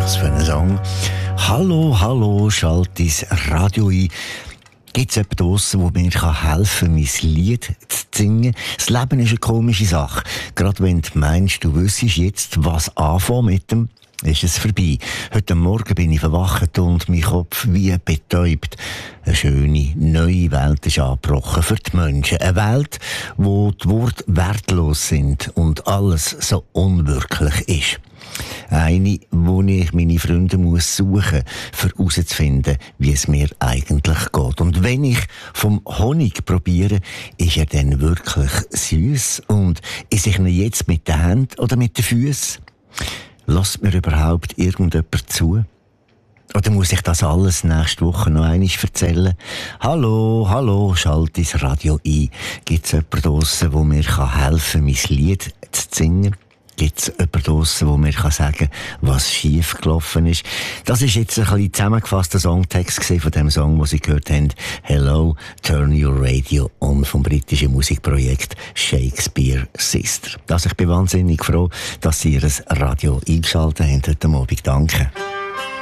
das für ein Song? Hallo, hallo, schalt dein Radio ein. Gibt es jemanden draussen, der mir helfen kann, mein Lied zu singen? Das Leben ist eine komische Sache. Gerade wenn du meinst, du wüsstest jetzt, was anfangen mit dem, ist es vorbei. Heute Morgen bin ich verwacht und mein Kopf wie betäubt. Eine schöne, neue Welt ist angebrochen für die Menschen. Eine Welt, wo die Worte wertlos sind und alles so unwirklich ist. Eine, wo ich meine Freunde muss suchen, um herauszufinden, wie es mir eigentlich geht. Und wenn ich vom Honig probiere, ist er dann wirklich süß und esse ich ihn jetzt mit den Händen oder mit den Füßen? Lässt mir überhaupt irgendjemand zu? Oder muss ich das alles nächste Woche noch einmal erzählen? Hallo, hallo, schalte das Radio ein. Gibt es jemanden draussen, der mir helfen kann, mein Lied zu singen? Gibt es jemanden draussen, der mir sagen kann, was schief gelaufen ist? Das ist jetzt ein bisschen zusammengefasster Songtext von dem Song, den Sie gehört haben. Hello, Turn Your Radio On vom britischen Musikprojekt Shakespeare Sister. Ich bin wahnsinnig froh, dass Sie Ihr Radio eingeschaltet haben heute Abend. Danke.